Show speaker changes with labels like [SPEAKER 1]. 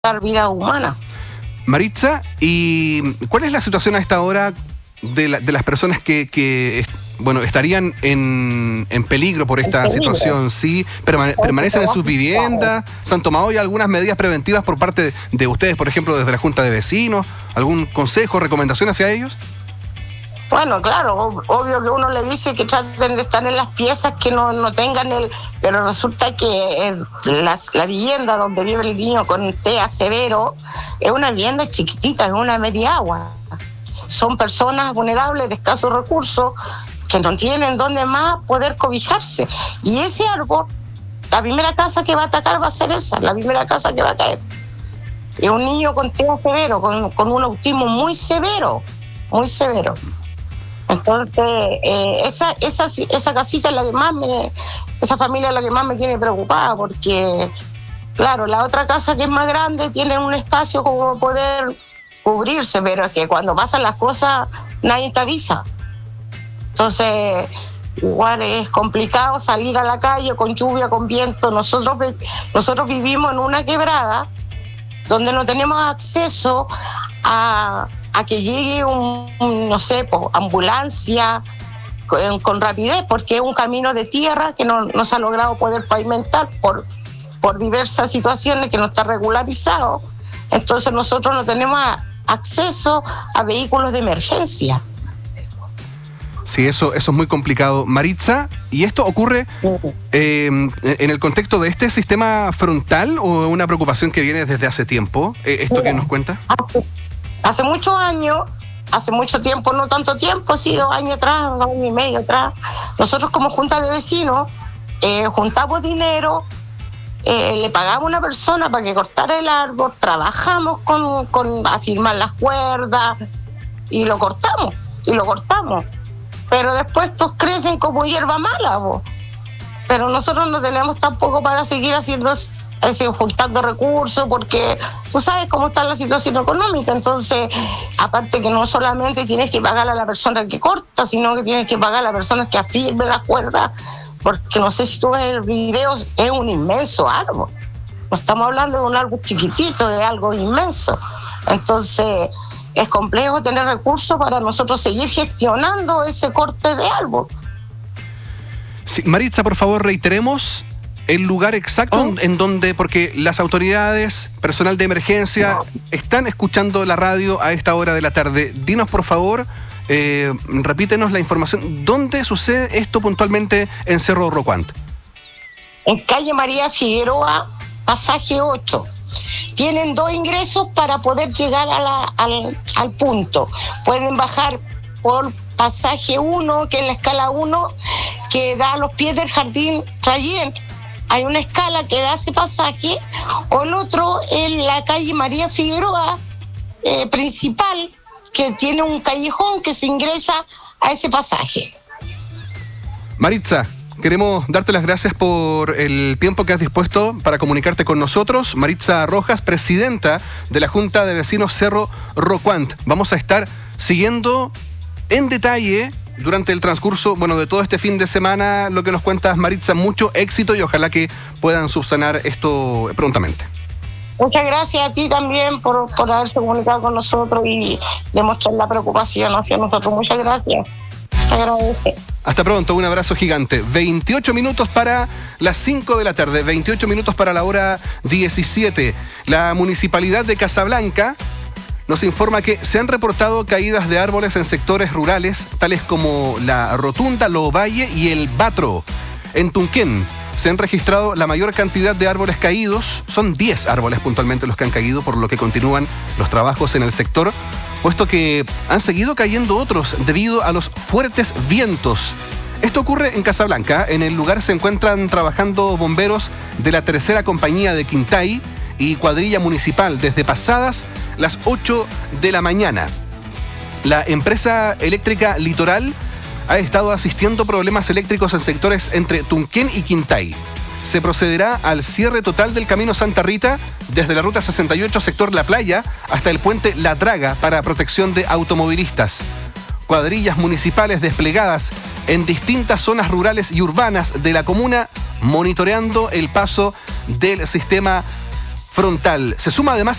[SPEAKER 1] vidas humanas.
[SPEAKER 2] Maritza, ¿y cuál es la situación a esta hora de las personas que estarían en peligro por esta situación? ¿Sí? ¿Permanecen en sus viviendas? ¿Se han tomado ya algunas medidas preventivas por parte de ustedes, por ejemplo, desde la Junta de Vecinos? ¿Algún consejo, recomendación hacia ellos?
[SPEAKER 1] Bueno, claro, obvio que uno le dice que traten de estar en las piezas, que no tengan pero resulta que la vivienda donde vive el niño con TEA severo es una vivienda chiquitita, es una media agua. Son personas vulnerables de escasos recursos que no tienen dónde más poder cobijarse. Y ese árbol, la primera casa que va a atacar va a ser esa, la primera casa que va a caer. Es un niño con TEA severo, con un autismo muy severo, muy severo. Entonces, esa casita es la que más esa familia es la que más me tiene preocupada, porque, claro, la otra casa que es más grande tiene un espacio como poder cubrirse, pero es que cuando pasan las cosas nadie te avisa. Entonces, igual es complicado salir a la calle con lluvia, con viento. Nosotros vivimos en una quebrada donde no tenemos acceso a que llegue ambulancia con rapidez, porque es un camino de tierra que no se ha logrado poder pavimentar por diversas situaciones, que no está regularizado. Entonces nosotros no tenemos acceso a vehículos de emergencia.
[SPEAKER 2] Sí, eso es muy complicado. Maritza, ¿y esto ocurre en el contexto de este sistema frontal o una preocupación que viene desde hace tiempo? ¿Esto que nos cuenta?
[SPEAKER 1] Hace muchos años, hace mucho tiempo, no tanto tiempo, sí, 2 años atrás, 2 años y medio atrás, nosotros como Junta de Vecinos juntamos dinero, le pagamos a una persona para que cortara el árbol, trabajamos con afirmar las cuerdas y lo cortamos. Pero después estos crecen como hierba mala, vos. Pero nosotros no tenemos tampoco para seguir juntando recursos, porque tú sabes cómo está la situación económica. Entonces, aparte que no solamente tienes que pagar a la persona que corta, sino que tienes que pagar a la persona que afirme las cuerdas, porque no sé si tú ves el video, es un inmenso árbol. No estamos hablando de un árbol chiquitito, de algo inmenso. Entonces, es complejo tener recursos para nosotros seguir gestionando ese corte de árbol.
[SPEAKER 2] Sí, Maritza, por favor, reiteremos el lugar exacto en donde, porque las autoridades, personal de emergencia, están escuchando la radio a esta hora de la tarde. Dinos, por favor, repítenos la información. ¿Dónde sucede esto puntualmente en Cerro Rocuant?
[SPEAKER 1] En calle María Figueroa, pasaje 8. Tienen 2 ingresos para poder llegar al punto. Pueden bajar por pasaje 1, que es la escala 1, que da a los pies del jardín Rayén. Hay una escala que da ese pasaje, o el otro es la calle María Figueroa principal, que tiene un callejón que se ingresa a ese pasaje.
[SPEAKER 2] Maritza, queremos darte las gracias por el tiempo que has dispuesto para comunicarte con nosotros. Maritza Rojas, presidenta de la Junta de Vecinos Cerro Rocuant. Vamos a estar siguiendo en detalle durante el transcurso, de todo este fin de semana, lo que nos cuentas, Maritza. Mucho éxito y ojalá que puedan subsanar esto prontamente.
[SPEAKER 1] Muchas gracias a ti también por haberse comunicado con nosotros y demostrar la preocupación hacia nosotros. Muchas gracias. Se agradece.
[SPEAKER 2] Hasta pronto, un abrazo gigante. 28 minutos para las 5 de la tarde, 28 minutos para la hora 17. La Municipalidad de Casablanca nos informa que se han reportado caídas de árboles en sectores rurales, tales como la Rotunda, Lovalle y el Batro. En Tunquén se han registrado la mayor cantidad de árboles caídos. Son 10 árboles puntualmente los que han caído, por lo que continúan los trabajos en el sector, puesto que han seguido cayendo otros debido a los fuertes vientos. Esto ocurre en Casablanca. En el lugar se encuentran trabajando bomberos de la 3ª compañía de Quintay y cuadrilla municipal desde pasadas las 8 de la mañana. La empresa eléctrica Litoral ha estado asistiendo problemas eléctricos en sectores entre Tunquén y Quintay. Se procederá al cierre total del camino Santa Rita desde la ruta 68 sector La Playa hasta el puente La Draga para protección de automovilistas. Cuadrillas municipales desplegadas en distintas zonas rurales y urbanas de la comuna monitoreando el paso del sistema frontal. Se suma además